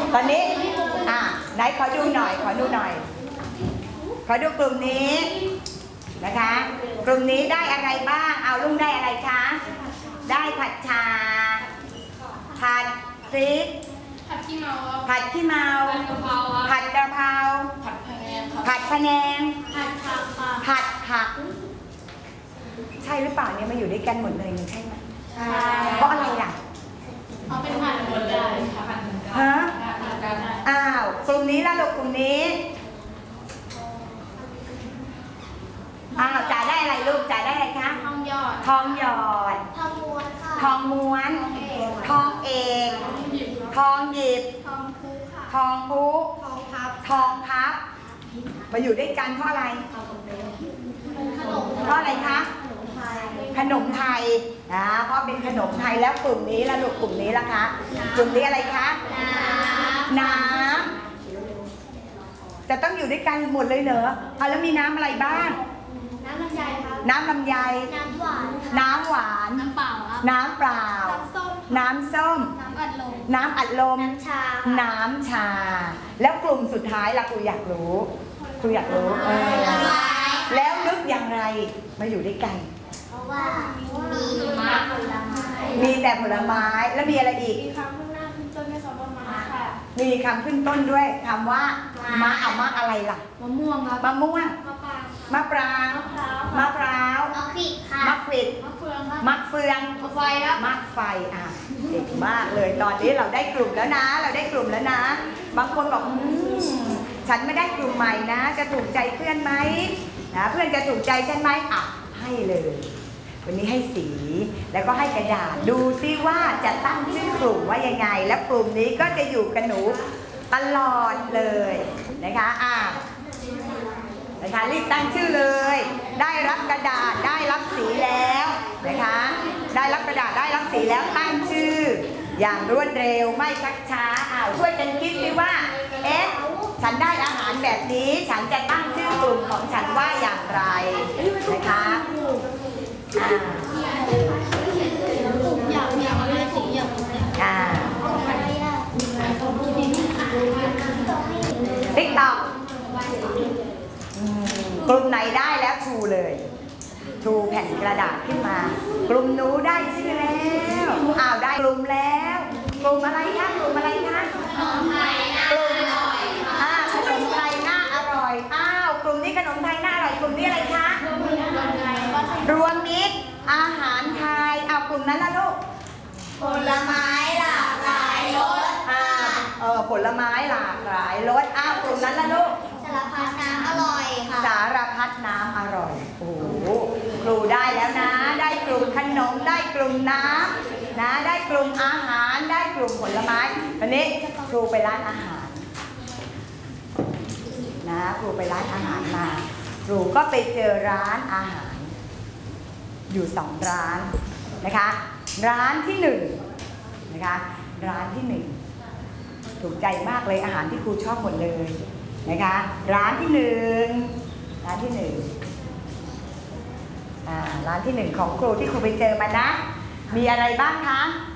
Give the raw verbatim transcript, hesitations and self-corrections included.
ตอนนี้อ่ะไหนขอดูหน่อยขอดูหน่อยขอดูกลุ่มนี้นะคะกลุ่มนี้ได้อะไรบ้างเอาลุงได้อะไรคะได้ผัดชาผัดพริกผัดขี้เมาผัดขี้เมาผัดกะเพราผัดพะแนงผัดพะแนงผัดผักผัดผักใช่หรือเปล่าเนี่ยมาอยู่ด้วยกันหมดเลยใช่ไหมใช่เพราะอะไรล่ะเขาเป็นผัดหมดเลยค่ะผัดเหมือนกันฮะอ้าวกลุ่มนี้ล่ะลูกกลุ่มนี้อ้าวจ่ายได้อะไรลูกจ่ายได้อะไรคะทองหยอดทองหยอดทองม้วนค่ะทองม้วนทองเอกทองหยิบทองพุค่ะทองพุทองพับทองพับมาอยู่ด้วยกันเพราะอะไรเพราะอะไรคะขนมไทยนะเพราะเป็นขนมไทยแล้วกลุ่มนี้ละลูกกลุ่มนี้ละคะกลุ่มนี้อะไรคะน้ำจะต้องอยู่ด้วยกันหมดเลยเหรอเอาแล้วมีน้ำอะไรบ้างน้ำลำไยครับน้ำลำไยน้ำหวานน้ำหวานน้ำเปล่าน้ำเปล่าน้ำส้มน้ำอัดลมน้ำอัดลมน้ำชาน้ำชาแล้วกลุ่มสุดท้ายล่ะครูอยากรู้ครูอยากรู้เออแล้วนึกอย่างไรมาอยู่ด้วยกันเพราะว่ามีผลไม้มีแต่ผลไม้แล้วมีอะไรอีกมีคำขึ้นหน้าขึ้นต้นด้วยคำว่าม้าค่ะมีคำขึ้นต้นด้วยคำว่ามะเอามะอะไรล่ะมะม่วงครับมะม่วงมะปรางมะปรางมะพร้าวมะขิดค่ะมะขิดมะเฟืองครับมะเฟืองมะไฟครับมะไฟอ่ะเก่งมากเลยตอนนี้เราได้กลุ่มแล้วนะเราได้กลุ่มแล้วนะบางคนบอกอืมฉันไม่ได้กลุ่มใหม่นะจะถูกใจเพื่อนไหมนะเพื่อนจะถูกใจฉันไหมอ่ะให้เลยวันนี้ให้สีแล้วก็ให้กระดาษดูซิว่าจะตั้งชื่อกลุ่มว่ายังไงและกลุ่มนี้ก็จะอยู่กับหนูตลอดเลยนะคะอ่ะนะคะรีบตั้งชื่อเลยได้รับกระดาษได้รับสีแล้วนะคะได้รับกระดาษได้รับสีแล้วตั้งชื่ออย่างรวดเร็วไม่ชักช้าอ้าวช่วยกันคิดซิว่าเอ๊ะฉันได้อาหารแบบนี้ฉันจะตั้งชื่อกลุ่มของฉันว่าอย่างไรนะคะอยากอยากอะไรสีอยากอ่าติ๊กต็อกกลุ่มไหนได้แล้วชูเลยชูแผ่นกระดาษขึ้นมากลุ่มหนูได้ชื่อแล้วอ้าวได้กลุ่มแล้วกลุ่มอะไรคะกลุ่มอะไรคะขนมไทยน่าอร่อยอ่าขนมไทยน่าอร่อยอ้าวกลุ่มนี้ขนมไทยน่าอร่อยกลุ่มนี้อะไรคะรวมมิตรอาหารไทยเอากลุ่มนั้นละลูกผลไม้หลากหลายรสอ่าเออผลไม้หลากหลายรสอ้าวกลุ่มนั้นละลูกสารพัดน้ำอร่อยค่ะสารพัดน้ำอร่อยโอ้โหครูได้แล้วนะได้กลุ่มขนมได้กลุ่มน้ำนะได้กลุ่มอาหารได้กลุ่มผลไม้วันนี้ครูไปร้านอาหารนะครูไปร้านอาหารมาครูก็ไปเจอร้านอาหารอยู่สองร้านนะคะร้านที่หนึ่งนะคะร้านที่หนึ่งถูกใจมากเลยอาหารที่ครูชอบหมดเลยนะคะร้านที่หนึ่งร้านที่หนึ่งอ่าร้านที่หนึ่งของครูที่ครูไปเจอมานะมีอะไรบ้างคะ